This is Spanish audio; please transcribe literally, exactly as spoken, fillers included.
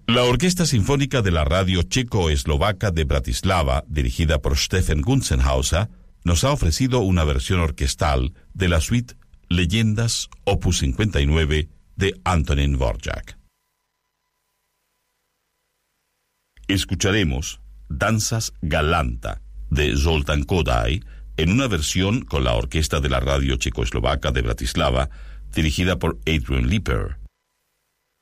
La Orquesta Sinfónica de la Radio Checo-Eslovaca de Bratislava, dirigida por Stefan Gunzenhauser, nos ha ofrecido una versión orquestal de la suite Leyendas, opus cincuenta y nueve, de Antonín Dvořák. Escucharemos Danzas Galanta, de Zoltán Kodály, en una versión con la Orquesta de la Radio Checo-Eslovaca de Bratislava, dirigida por Adrian Liper.